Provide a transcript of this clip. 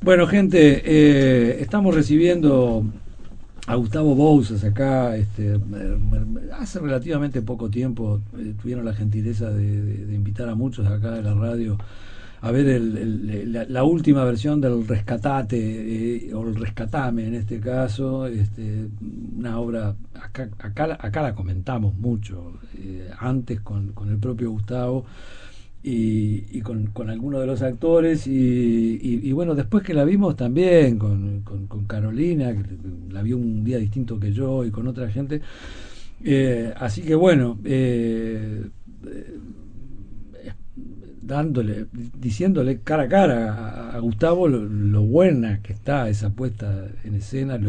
Bueno, gente, estamos recibiendo a Gustavo Bouzas acá. Hace relativamente poco tiempo tuvieron la gentileza de invitar a muchos de acá de la radio a ver la última versión del Rescatate, o el Rescatame en este caso. Una obra, acá la comentamos mucho, antes con el propio Gustavo y con algunos de los actores y bueno, después que la vimos también con Carolina, que la vio un día distinto que yo, y con otra gente. Así que bueno, dándole, diciéndole cara a cara a Gustavo lo buena que está esa puesta en escena,